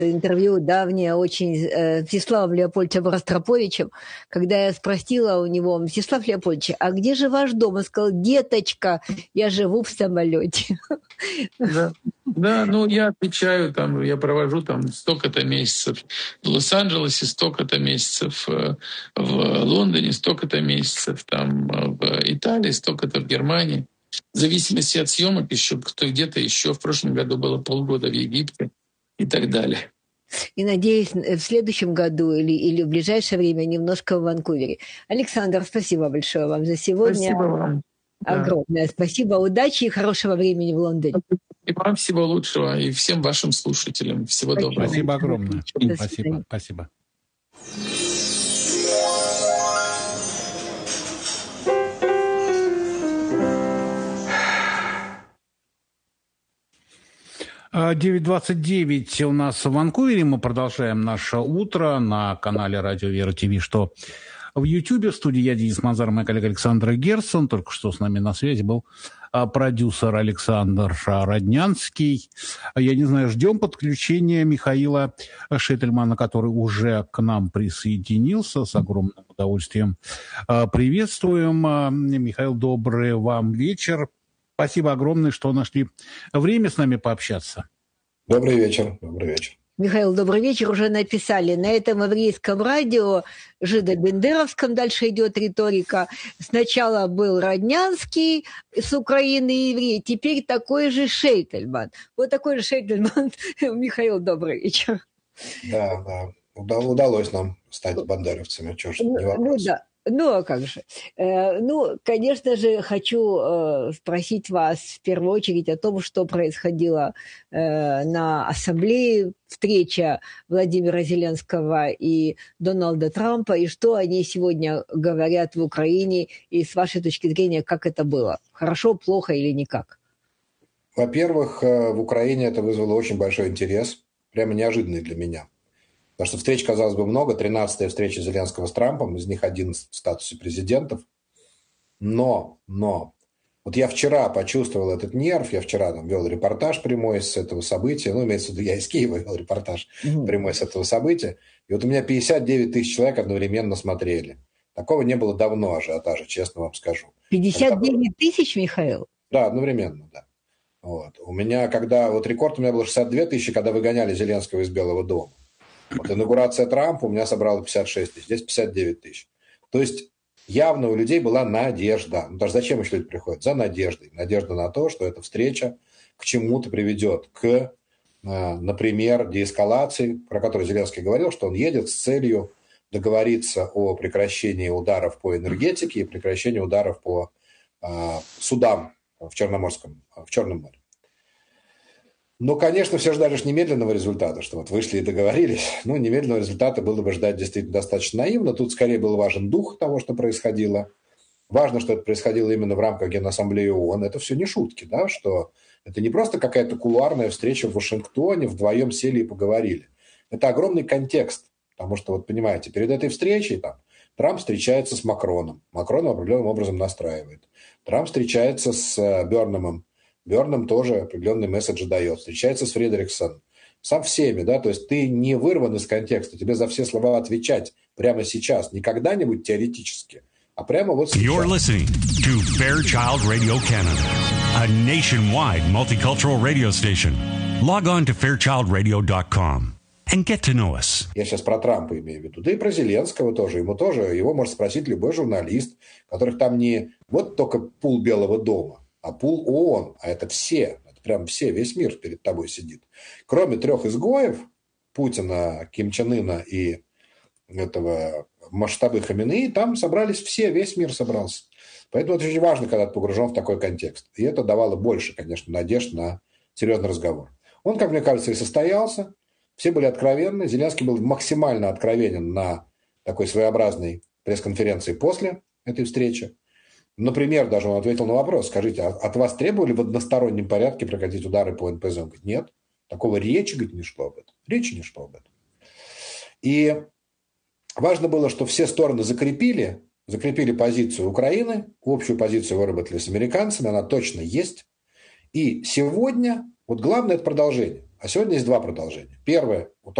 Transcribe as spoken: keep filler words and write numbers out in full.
интервью давнее очень э, Мстиславом Леопольдовичем Ростроповичем, когда я спросила у него: Мстислав Леопольдович, а где же ваш дом? Он сказал: деточка, я живу в самолете. Да. Да, ну я отвечаю, там, я провожу там столько-то месяцев в Лос-Анджелесе, столько-то месяцев в Лондоне, столько-то месяцев там в Италии, столько-то в Германии. В зависимости от съемок еще кто где-то еще. В прошлом году было полгода в Египте и так далее. И, надеюсь, в следующем году или, или в ближайшее время немножко в Ванкувере. Александр, спасибо большое вам за сегодня. Спасибо вам. Огромное да. Спасибо, удачи и хорошего времени в Лондоне. И вам всего лучшего, и всем вашим слушателям всего спасибо. доброго. Спасибо огромное. Спасибо, спасибо. девять двадцать девять у нас в Ванкувере. Мы продолжаем наше утро на канале Радио Вера ТВ, что в Ютьюбе. В студии я, Денис Мазар, мой коллега Александр Герсон. Только что с нами на связи был продюсер Александр Роднянский. Я не знаю, ждем подключения Михаила Шетельмана, который уже к нам присоединился. С огромным удовольствием приветствуем. Михаил, добрый вам вечер. Спасибо огромное, что нашли время с нами пообщаться. Добрый вечер. Добрый вечер. Михаил, добрый вечер. Уже написали на этом еврейском радио, жидо-бендеровском, дальше идет риторика. Сначала был Роднянский с Украины еврей, теперь такой же Шейтельман. Вот такой же Шейтельман. Михаил, добрый вечер. Да, да. Удалось нам стать бандеровцами. Чего ж, не вопрос. Ну да. Ну, а как же? Э, ну, конечно же, хочу э, спросить вас в первую очередь о том, что происходило э, на ассамблее, встреча Владимира Зеленского и Дональда Трампа, и что они сегодня говорят в Украине, и с вашей точки зрения, как это было? Хорошо, плохо или никак? Во-первых, в Украине это вызвало очень большой интерес, прямо неожиданный для меня. Потому что встреч, казалось бы, много. тринадцатая встреча Зеленского с Трампом, из них одиннадцать в статусе президентов. Но, но, вот я вчера почувствовал этот нерв, я вчера там вел репортаж прямой с этого события, ну, имеется в виду, я из Киева вел репортаж mm-hmm. прямой с этого события, и вот у меня пятьдесят девять тысяч человек одновременно смотрели. Такого не было давно ажиотажа, честно вам скажу. пятьдесят девять тысяч, Михаил? Да, одновременно, да. Вот. У меня, когда, вот рекорд у меня был шестьдесят две тысячи, когда выгоняли Зеленского из Белого дома. Вот инаугурация Трампа у меня собрала пятьдесят шесть тысяч, здесь пятьдесят девять тысяч. То есть явно у людей была надежда. Ну, даже зачем еще люди приходят? За надеждой. Надежда на то, что эта встреча к чему-то приведет. К, например, деэскалации, про которую Зеленский говорил, что он едет с целью договориться о прекращении ударов по энергетике и прекращении ударов по а, судам в Черноморском, в Черном море. Но, конечно, все ждали же немедленного результата, что вот вышли и договорились. Ну, немедленного результата было бы ждать действительно достаточно наивно. Тут скорее был важен дух того, что происходило. Важно, что это происходило именно в рамках Генассамблеи ООН. Это все не шутки, да, что это не просто какая-то кулуарная встреча в Вашингтоне, вдвоем сели и поговорили. Это огромный контекст, потому что, вот понимаете, перед этой встречей там, Трамп встречается с Макроном. Макрон его определенным образом настраивает. Трамп встречается с Бернемом. Бернем тоже определенный месседж дает. Встречается с Фредериксон. Со всеми, да, то есть ты не вырван из контекста. Тебе за все слова отвечать прямо сейчас. Не когда-нибудь теоретически, а прямо вот сейчас. You're listening to Fairchild Radio Canada, a nationwide multicultural radio station. Log on to fairchild radio dot com and get to know us. Я сейчас про Трампа имею в виду. Да и про Зеленского тоже. Ему тоже, его может спросить любой журналист, которых там не вот только пул Белого дома, а пул ООН, а это все, это прям все, весь мир перед тобой сидит. Кроме трех изгоев, Путина, Ким Чен Ына и этого Маштабы Хаминеи, там собрались все, весь мир собрался. Поэтому это очень важно, когда ты погружен в такой контекст. И это давало больше, конечно, надежд на серьезный разговор. Он, как мне кажется, и состоялся. Все были откровенны. Зеленский был максимально откровенен на такой своеобразной пресс-конференции после этой встречи. Например, даже он ответил на вопрос, скажите, от вас требовали в одностороннем порядке прекратить удары по эн пэ зэ? Он говорит, нет, такого речи, говорит, не шло об этом. Речи не шло об этом. И важно было, что все стороны закрепили, закрепили позицию Украины, общую позицию выработали с американцами, она точно есть. И сегодня, вот главное это продолжение. А сегодня есть два продолжения. Первое,